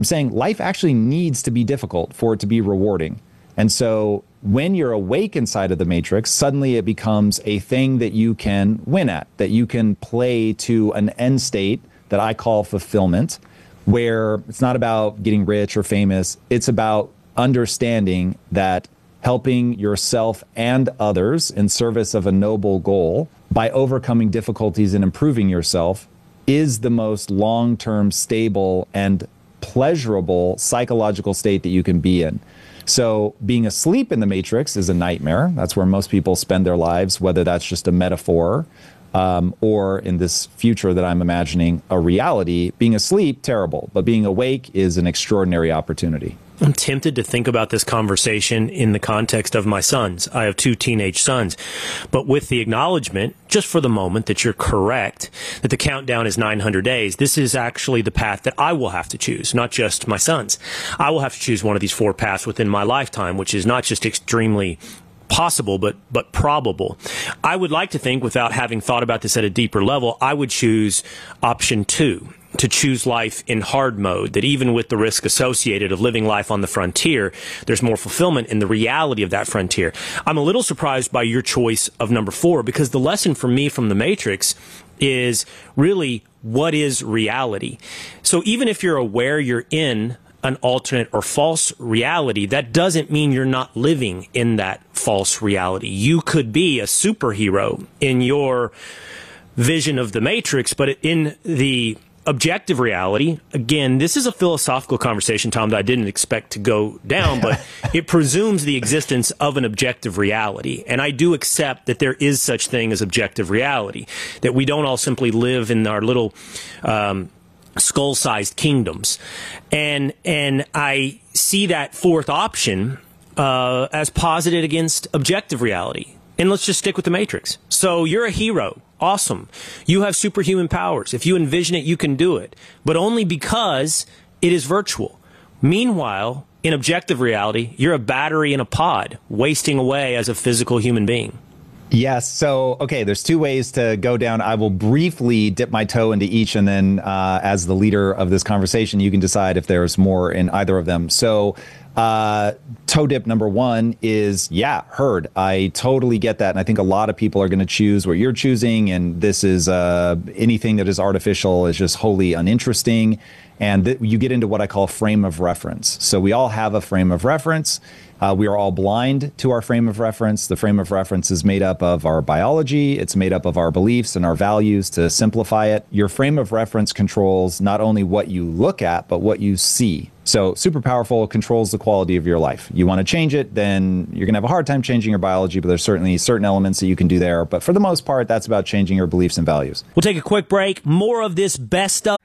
I'm saying life actually needs to be difficult for it to be rewarding. And so when you're awake inside of the matrix, suddenly it becomes a thing that you can win at, that you can play to an end state that I call fulfillment, where it's not about getting rich or famous. It's about understanding that helping yourself and others in service of a noble goal by overcoming difficulties and improving yourself is the most long-term, stable, and pleasurable psychological state that you can be in. So being asleep in the matrix is a nightmare. That's where most people spend their lives, whether that's just a metaphor or in this future that I'm imagining, a reality. Being asleep, terrible, but being awake is an extraordinary opportunity. I'm tempted to think about this conversation in the context of my sons. I have 2 teenage sons, but with the acknowledgement, just for the moment, that you're correct, that the countdown is 900 days. This is actually the path that I will have to choose, not just my sons. I will have to choose one of these 4 paths within my lifetime, which is not just extremely possible, but probable. I would like to think, without having thought about this at a deeper level, I would choose option 2. To choose life in hard mode, that even with the risk associated of living life on the frontier, there's more fulfillment in the reality of that frontier. I'm a little surprised by your choice of number 4, because the lesson for me from the Matrix is really, what is reality? So even if you're aware you're in an alternate or false reality, that doesn't mean you're not living in that false reality. You could be a superhero in your vision of the Matrix, but in the objective reality, again, this is a philosophical conversation, Tom, that I didn't expect to go down, but it presumes the existence of an objective reality. And I do accept that there is such thing as objective reality, that we don't all simply live in our little skull-sized kingdoms. And I see that 4th option as posited against objective reality. And let's just stick with the Matrix. So you're a hero. Awesome. You have superhuman powers. If you envision it, you can do it. But only because it is virtual. Meanwhile, in objective reality, you're a battery in a pod, wasting away as a physical human being. Yes. So, okay, there's 2 ways to go down. I will briefly dip my toe into each, and then as the leader of this conversation, you can decide if there's more in either of them. So, toe dip number 1 is, yeah, heard. I totally get that. And I think a lot of people are going to choose what you're choosing. And this is anything that is artificial is just wholly uninteresting. And you get into what I call frame of reference. So we all have a frame of reference. We are all blind to our frame of reference. The frame of reference is made up of our biology. It's made up of our beliefs and our values. To simplify it, your frame of reference controls not only what you look at, but what you see. So super powerful, controls the quality of your life. You want to change it, then you're going to have a hard time changing your biology, but there's certainly certain elements that you can do there. But for the most part, that's about changing your beliefs and values. We'll take a quick break. More of this best stuff